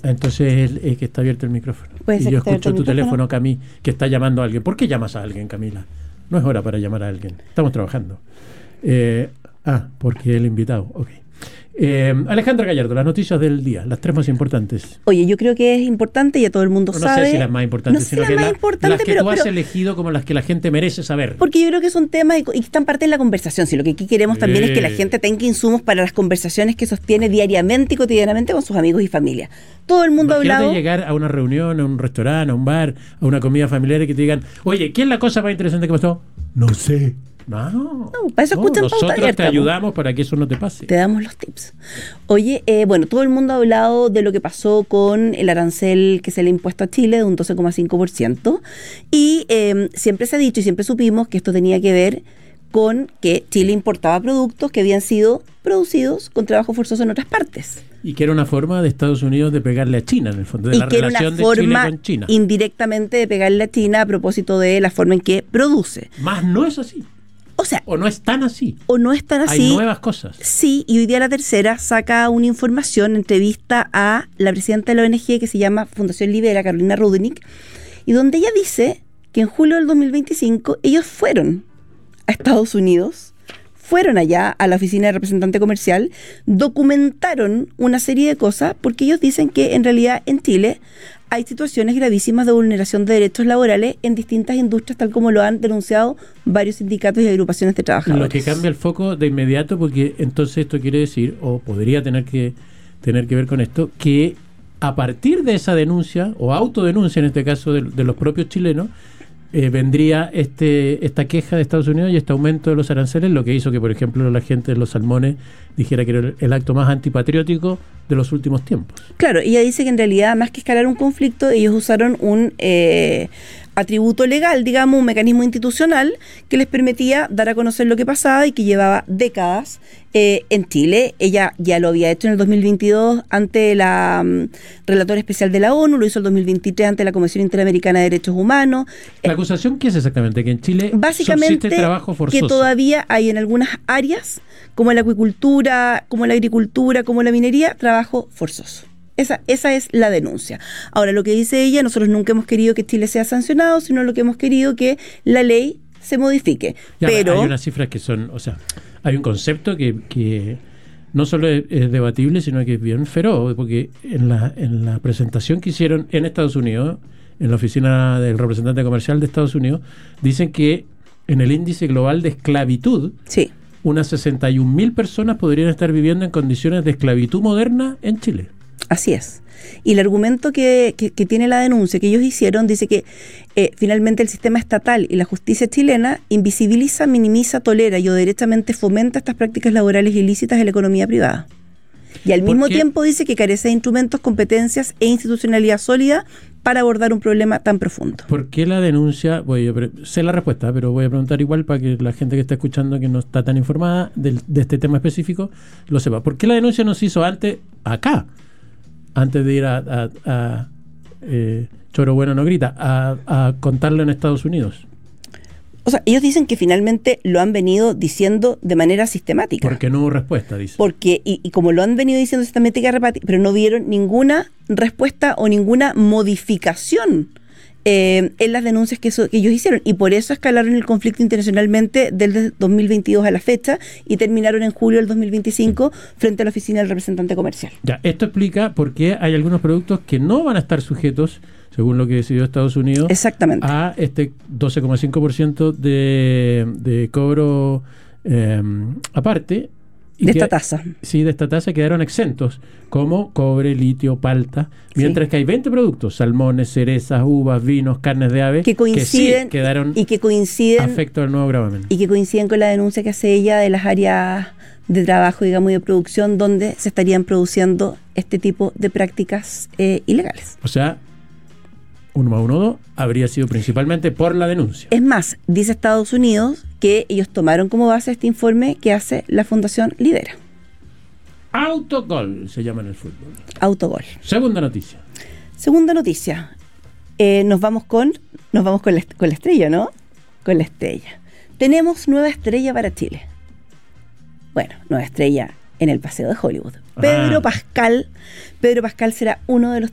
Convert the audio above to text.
Entonces es que está abierto el micrófono. Y yo escucho tu teléfono, Camila, que está llamando a alguien. ¿Por qué llamas a alguien, Camila? No es hora para llamar a alguien. Estamos trabajando. Porque el invitado. Ok. Alejandra Gallardo, las noticias del día, las 3 más importantes. Oye, yo creo que es importante, ya todo el mundo sabe. No sé si las más importantes, sino que las que tú has elegido como las que la gente merece saber. Porque yo creo que son temas y que están parte de la conversación. Si lo que aquí queremos también es que la gente tenga insumos para las conversaciones que sostiene diariamente y cotidianamente con sus amigos y familia. Todo el mundo ha hablado. Llegar a una reunión, a un restaurante, a un bar, a una comida familiar y que te digan, oye, ¿qué es la cosa más interesante que pasó? No sé. No, para eso escuchan Pauta Nosotros Abierta, te ayudamos para que eso no te pase. Te damos los tips. Oye, todo el mundo ha hablado de lo que pasó con el arancel que se le ha impuesto a Chile de un 12,5%. Y siempre se ha dicho y siempre supimos que esto tenía que ver con que Chile importaba productos que habían sido producidos con trabajo forzoso en otras partes. Y que era una forma de Estados Unidos de pegarle a China, en el fondo, de la relación de Chile con China. Indirectamente de pegarle a China a propósito de la forma en que produce. Más no es así. O sea, o no es tan así. Hay nuevas cosas. Sí, y hoy día La Tercera saca una información, entrevista a la presidenta de la ONG que se llama Fundación Libera, Carolina Rudnick, y donde ella dice que en julio del 2025 ellos fueron a Estados Unidos, fueron allá a la oficina de representante comercial, documentaron una serie de cosas, porque ellos dicen que en realidad en Chile hay situaciones gravísimas de vulneración de derechos laborales en distintas industrias, tal como lo han denunciado varios sindicatos y agrupaciones de trabajadores. Lo que cambia el foco de inmediato, porque entonces esto quiere decir, o podría tener que ver con esto, que a partir de esa denuncia, o autodenuncia en este caso de los propios chilenos, vendría esta queja de Estados Unidos y este aumento de los aranceles, lo que hizo que, por ejemplo, la gente de los salmones dijera que era el acto más antipatriótico de los últimos tiempos. Claro, ella dice que en realidad, más que escalar un conflicto, ellos usaron un atributo legal, digamos, un mecanismo institucional que les permitía dar a conocer lo que pasaba y que llevaba décadas en Chile. Ella ya lo había hecho en el 2022 ante la relatora especial de la ONU, lo hizo el 2023 ante la Comisión Interamericana de Derechos Humanos. ¿La acusación qué es exactamente? Que en Chile básicamente subsiste trabajo forzoso. Que todavía hay en algunas áreas, como la acuicultura, como la agricultura, como la minería, trabajo forzoso. Esa es la denuncia. Ahora, lo que dice ella, nosotros nunca hemos querido que Chile sea sancionado, sino lo que hemos querido que la ley se modifique. Pero hay unas cifras que son, o sea, hay un concepto que no solo es debatible, sino que es bien feroz, porque en la presentación que hicieron en Estados Unidos, en la oficina del representante comercial de Estados Unidos, dicen que en el índice global de esclavitud, sí, unas 61.000 personas podrían estar viviendo en condiciones de esclavitud moderna en Chile. Así es. Y el argumento que tiene la denuncia que ellos hicieron dice que finalmente el sistema estatal y la justicia chilena invisibiliza, minimiza, tolera y o derechamente fomenta estas prácticas laborales ilícitas en la economía privada. Y al mismo tiempo dice que carece de instrumentos, competencias e institucionalidad sólida para abordar un problema tan profundo. ¿Por qué la denuncia? Sé la respuesta, pero voy a preguntar igual para que la gente que está escuchando, que no está tan informada de este tema específico, lo sepa. ¿Por qué la denuncia no se hizo antes de ir a Choro Bueno no grita, a contarlo en Estados Unidos? O sea, ellos dicen que finalmente lo han venido diciendo de manera sistemática. Porque no hubo respuesta, dice. Porque, y como lo han venido diciendo sistemática, pero no vieron ninguna respuesta o ninguna modificación en las denuncias que ellos hicieron. Y por eso escalaron el conflicto internacionalmente desde 2022 a la fecha y terminaron en julio del 2025 frente a la oficina del representante comercial. Ya, esto explica por qué hay algunos productos que no van a estar sujetos, según lo que decidió Estados Unidos, exactamente, a este 12,5% de cobro aparte. De esta tasa. Sí, de esta tasa quedaron exentos, como cobre, litio, palta, mientras que hay 20 productos, salmones, cerezas, uvas, vinos, carnes de ave, que coinciden, que sí quedaron afecto al nuevo gravamen. Y que coinciden con la denuncia que hace ella de las áreas de trabajo, digamos, y de producción, donde se estarían produciendo este tipo de prácticas ilegales. O sea, 1 más 1, 2, habría sido principalmente por la denuncia. Es más, dice Estados Unidos que ellos tomaron como base este informe que hace la Fundación Lidera. Autogol se llama en el fútbol. Autogol. Segunda noticia. Nos vamos con la estrella, ¿no? Con la estrella. Tenemos nueva estrella para Chile. Bueno, nueva estrella en el Paseo de Hollywood. Pedro Pascal será uno de los